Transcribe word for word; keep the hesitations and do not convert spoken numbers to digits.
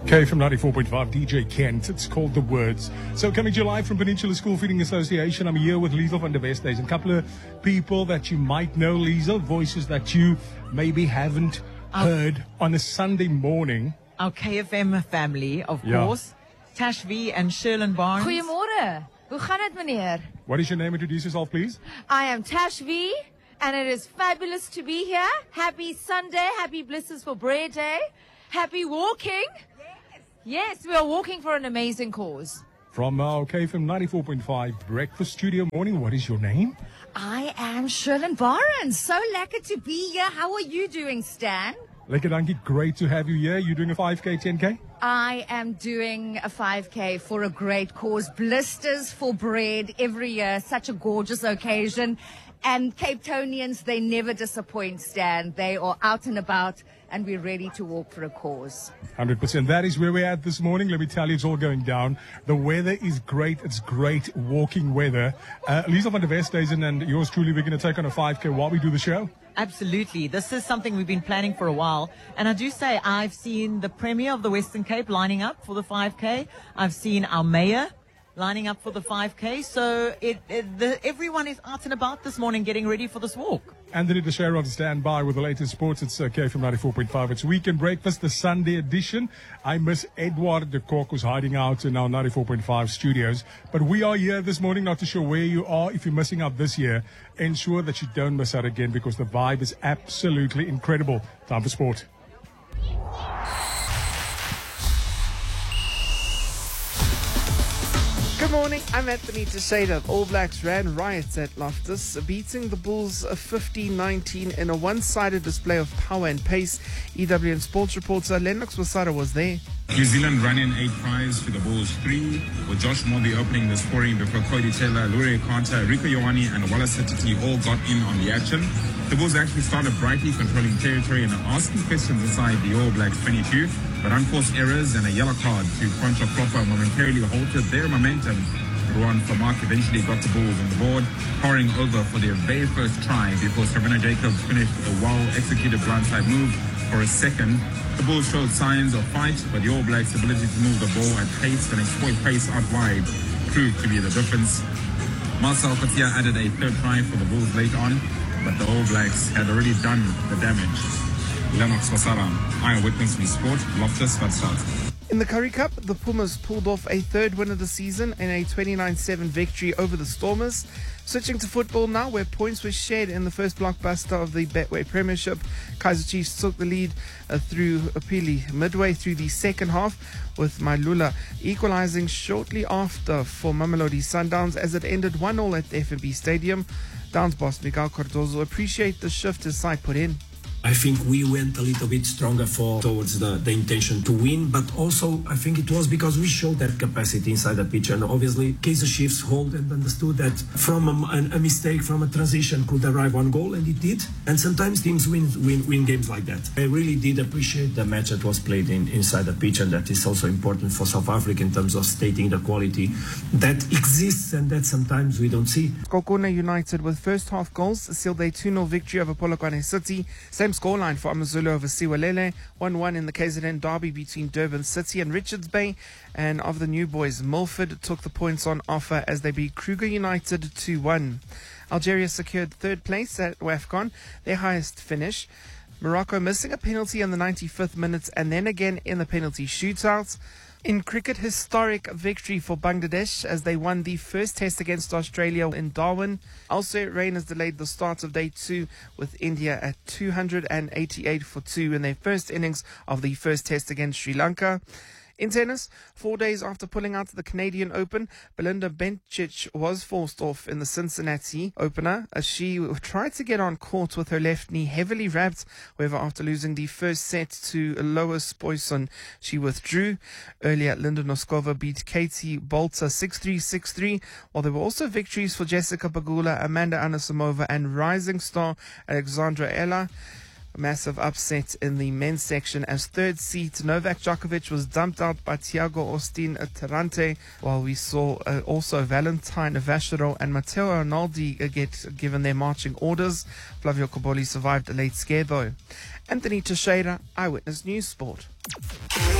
K F M ninety-four point five, D J Kent. It's called The Words. So coming to you live from Peninsula School Feeding Association, I'm here with Liesl van der Westhuizen. A couple of people that you might know, Liesl, voices that you maybe haven't Our, heard on a Sunday morning. Our K F M family, of Yeah. course. Tash V and Sherlyn Barnes. Goedemorgen. Hoe gaan het, meneer? What is your name? Introduce yourself, please. I am Tash V, and it is fabulous to be here. Happy Sunday. Happy Blisters for Bread Day. Happy walking. Yes, we are walking for an amazing cause. From our K F M ninety-four point five Breakfast Studio Morning, what is your name? I am Sherlyn Barnes. So lucky to be here. How are you doing, Stan? Lekker dankie, great to have you here. You're doing a five K, ten K? I am doing a five K for a great cause. Blisters for Bread every year. Such a gorgeous occasion. And Cape Townians, they never disappoint, Stan. They are out and about, and we're ready to walk for a cause. one hundred percent. That is where we're at this morning. Let me tell you, it's all going down. The weather is great. It's great walking weather. Uh, Liesl van der Westhuizen and yours truly, we're going to take on a five K while we do the show. Absolutely. This is something we've been planning for a while. And I do say I've seen the Premier of the Western Cape lining up for the five K. I've seen our Mayor lining up for the five K. So it, it, the, everyone is out and about this morning getting ready for this walk. Anthony Teixeira on standby with the latest sports. It's uh, K F M ninety-four point five. It's Weekend Breakfast, the Sunday edition. I miss Edward de Kok, who's hiding out in our ninety-four point five studios. But we are here this morning, not too sure where you are. If you're missing out this year, ensure that you don't miss out again, because the vibe is absolutely incredible. Time for sport. Good morning, I'm Anthony Teixeira. All Blacks ran riots at Loftus, beating the Bulls fifteen nineteen in a one-sided display of power and pace. E W N Sports reporter Lennox Wasara was there. New Zealand ran in eight tries to the Bulls three, with Josh Morley opening the scoring before Cody Taylor, Lurie Carter, Rico Ioane and Wallace Satiti all got in on the action. The Bulls actually started brightly controlling territory and asking questions inside the All Blacks twenty-two, but unforced errors and a yellow card to Poncho Klopper momentarily halted their momentum. Ruan Famak eventually got the Bulls on the board, pouring over for their very first try before Savannah Jacobs finished a well-executed blindside move for a second. The Bulls showed signs of fight, but the All Blacks' ability to move the ball at pace and exploit pace out wide proved to be the difference. Marcel Cotia added a third try for the Bulls late on, but the All Blacks had already done the damage. Lennox Wasara, Eyewitness from Sport, Loftus, Vadstad. In the Currie Cup, the Pumas pulled off a third win of the season in a twenty-nine seven victory over the Stormers. Switching to football now, where points were shared in the first blockbuster of the Betway Premiership. Kaizer Chiefs took the lead uh, through Apili midway through the second half, with Mailula equalising shortly after for Mamelodi Sundowns as it ended one all at the F N B Stadium. Downs boss Miguel Cardozo appreciate the shift his side put in. I think we went a little bit stronger for towards the, the intention to win, but also I think it was because we showed that capacity inside the pitch, and obviously Kaizer Chiefs hold and understood that from a, a mistake, from a transition could arrive one goal, and it did. And sometimes teams win win, win games like that. I really did appreciate the match that was played in, inside the pitch, and that is also important for South Africa in terms of stating the quality that exists and that sometimes we don't see. Kokona United with first half goals sealed a two nil victory over Polokwane City. Same scoreline for Amazulu over Siwalele, one one in the K Z N derby between Durban City and Richards Bay. And of the new boys, Milford took the points on offer as they beat Kruger United two one. Algeria secured third place at WAFCON, their highest finish. Morocco missing a penalty in the ninety-fifth minute and then again in the penalty shootout. In cricket, historic victory for Bangladesh as they won the first test against Australia in Darwin. Also, rain has delayed the start of day two, with India at two hundred eighty-eight for two in their first innings of the first test against Sri Lanka. In tennis, four days after pulling out of the Canadian Open, Belinda Bencic was forced off in the Cincinnati opener as she tried to get on court with her left knee heavily wrapped. However, after losing the first set to Lois Poisson, she withdrew. Earlier, Linda Noskova beat Katie Bolter six three, six three, while there were also victories for Jessica Pegula, Amanda Anisimova and rising star Alexandra Ella. A massive upset in the men's section as third seed Novak Djokovic was dumped out by Thiago Austin Tarante, while we saw uh, also Valentine Vachero and Matteo Arnaldi get given their marching orders. Flavio Cobolli survived a late scare though. Anthony Teixeira, Eyewitness News Sport.